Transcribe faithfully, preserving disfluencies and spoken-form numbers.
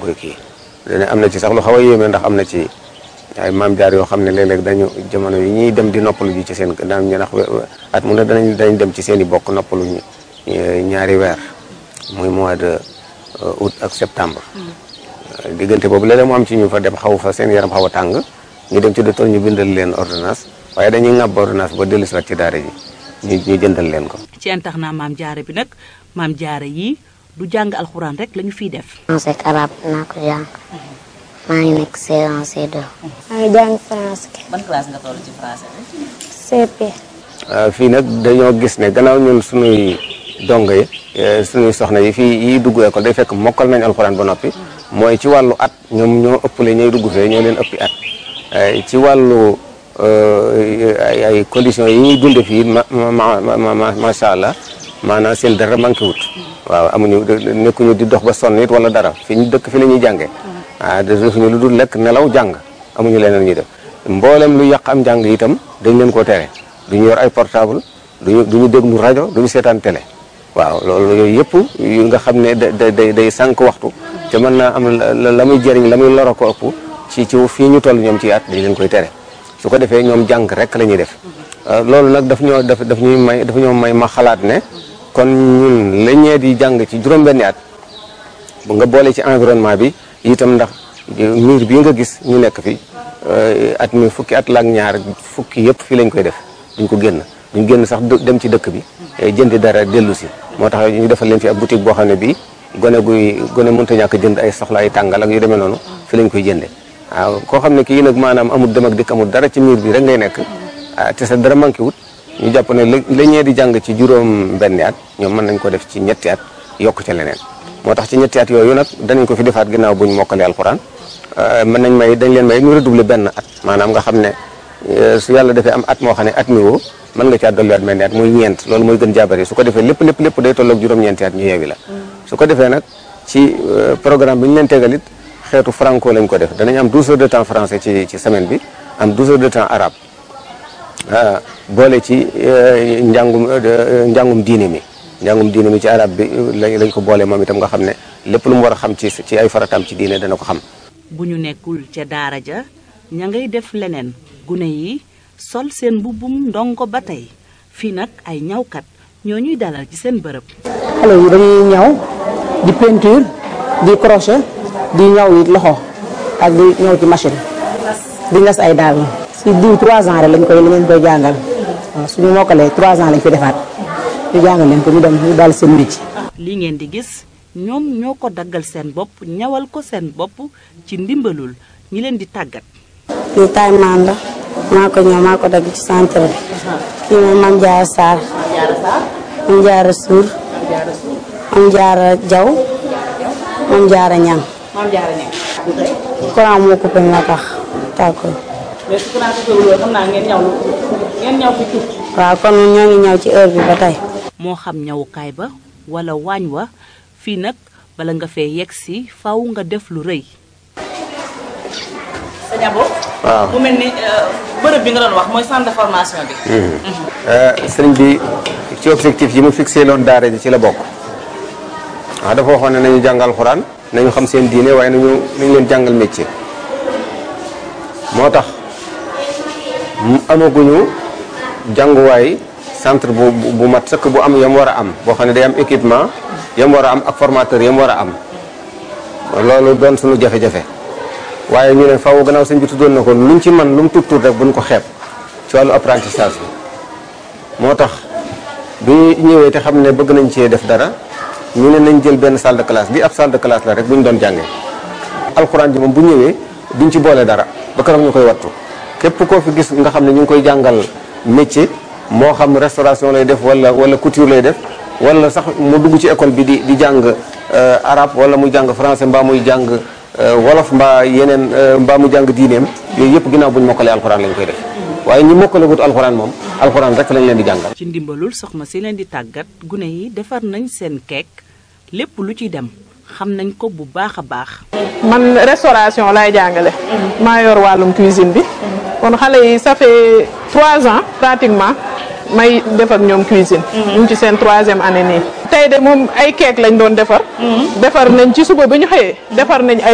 koy kii dana am na ci sax lu xaw a yéeme ndax am na ci ay maam jaar yoo xam ne léeg-léeg dañu jamono yi ñuy dem di noppalu ji ci seen daan ñu ndax at mu ne danañ dañ dem ci seen i bokk noppalu ñaari weer muy mois de août ak septembre diggante boobu léeg-léeg mu am ci ñu fa dem xaw fa seen yaram xaw a tàng ñu dem ci docteur ñu bindal leen ordonnance waaye dañuy ŋàbb ordonnance ba dellu si waat ci daara ji ñu ñu jëndal leen ko. ci internat maam jaara bi nag maam jaara yi du jàng alxuraan rek lañu fiy def. français ak arabe naa ko jàng maa ngi nekk C un C deux. maa ngi jàng français. ban classe nga toll ci français bi. C P. fii nag dañoo gis ne gannaaw ñun sunuy dongo yi sunuy soxna yi fii yi dugg école day fekk mokkal nañ alxuraan ba noppi mooy ci wàllu at ñoom ñoo ëppale ñooy dugg fee ñoo leen ëppi at ci wàllu ay ay conditions yi ñuy dunde fii ma ma ma macha allah maanaam seen dara manqué wut waaw amuñu nekkuñu di dox ba sonn it wala dara fi ñu dëkk fi la ñuy jàngee ah defuñu lu dul lekk nelaw jàng amuñu leneen ñuy def mboolem lu yàq am njàng itam dañ leen koo tere duñu yor ay portable duñu duñu déglu rajo duñu seetaan télé waaw loolu yooyu yëpp yu nga xam ne da day day sànq waxtu te mën naa am la muy jëriñ la muy loro ko ëpp ci ci fii ñu toll ñoom ci at dañ leen koy tere su ko defee ñoom jàng rek la ñuy def loolu nag daf ñoo daf daf ñuy may daf ñoo may ma xalaat ne kon ñun la ñee di jàng ci juróom-benni at bu nga boole ci environnement bi itam ndax miir bii nga gis ñu nekk fi at mi fukki at la ak ñaar fukki yëpp fii lañ koy def duñ ko génn duñ génn sax dem ci dëkk bi jëndi dara dellu si moo tax ñu defal leen fi ab boutique boo xam ne bii gone guy gone mënta ñàkk jënd ay soxla ay tàngal ak yu demee noonu fi lañ koy jënde waaw koo xam ne kii nag maanaam amul dem ak dikk amul dara ci miir bi rek ngay nekk te sa dara manqué wut ñu jàpp ne la ñee di jàng ci juróom benni at ñoom mën nañ ko def ci ñetti at yokk ca leneen moo tax ci ñetti at yooyu nag danañ ko fi defaat ginnaaw buñ mokkalee alxuraan mën nañ may dañ leen may ñu redoubler benn at maanaam nga xam ne su yàlla defee am at moo xam ne at mi woo mën nga caa dolliwaat mel ni at muy ñeent loolu mooy gën jaabari su ko defee lépp lépp lépp day tolloog juróom-ñeenti at ñu yeewi la su ko defee nag ci programme bi ñu leen tegal it xeetu franco lañ ko def danañ am douze heures de temps français ci ci semaine bi am douze heures de temps arabe boole ci njàngum njàngum diine mi njàngum diine mi ci arabe bi lañ ko boole moom itam nga xam ne lépp lu mu war a xam ci ci ay farataam ci diine dana ko xam. bu ñu nekkul ca daara ja ña ngay def leneen gune yi sol seen mbubbum ndongo ba tey fii nag ay ñawkat ñoo ñuy dalal ci seen bërëb. xale yi dañuy ñaw di peinture di crochet di ñaw it loxo ak di ñaw ci machine di nas ay daal si diw trois ans rek lañ koy lañ koy jàngal waaw suñu mokkalee trois ans lañ fi defaat ñu jàngal leen ko ñu dem ñu daal seen métier. li ngeen di gis ñoom ñoo ko daggal seen bopp ñawal ko seen bopp ci ndimbalul ñi leen di tàggat. lii taay maan la maa ko ñëw maa ko dagg ci centre bi kii mooy Mame Diarra Sarr Mame Diarra Sour Mame Diarra Diaw Mame Diarra Niang. Mame Diarra Niang. courant moo coupé moo tax tàkkul. mais su courant coupé wul xam naa ngeen ñaw ngeen ñaw fi tuuti. waaw kon ñoo ngi ñaw ci heure bi ba tey. moo xam ñawukaay ba wala waañ wa fii nag bala nga fee yegg si faw nga def lu rëy. sa ñabo. waaw mu mel ni bërëb bi nga doon wax mooy centre de formation bi. sëriñ bi ci objectif yi mu fixé loon daara ji ci la bokk waaw dafa waxoon ne nañu jàngal xuraan nañu xam seen diine waaye nañu nañu leen jàngal métier moo tax amaguñu jànguwaay centre bu bu mat sëkk bu am yam war a am boo xam ne day am équipement yam war a am ak formateur yam war a am loolu doon suñu jafe-jafe waaye ñu ne faaw gannaaw sëñ bi tuddoon na ko luñ ci man lu mu tuut tuut rek buñ ko xeeb ci wàllu apprentissage bi moo tax bi ñëwee te xam ne bëgg nañ cee def dara ñu ne nañ jël benn salle de classe bi ab salle de classe la rek bu ñu doon jàngee alxuraan ji moom bu ñëwee duñ ci boole dara ba keroog ñu koy wattu képp koo fi gis nga xam ne ñu ngi koy jàngal métier moo xam restauration lay def wala wala couture lay def wala sax mu dugg ci école bi di di jàng arabe wala muy jàng français mbaa muy jàng wolof mbaa yeneen mbaa mu jàng diineem yooyu yëpp ginnaaw bu ñu mokkalee alxuraan lañ koy def waaye ñi mokkalagut alxuraan moom alxuraan rek lañ leen di jàngal. ci ndimbalul soxna si leen di tàggat gune yi defar nañ seen keek lépp lu ci dem xam nañ ko bu baax a baax. man restauration laay jàngale. maa yor wàllum cuisine bi. kon xale yi ça fait trois ans pratiquement may def ak ñoom cuisine. ñu ngi ci seen troisième année nii. tey de moom ay keek lañ doon defar. defar nañ ci suba bi ñu xëyee defar nañ ay.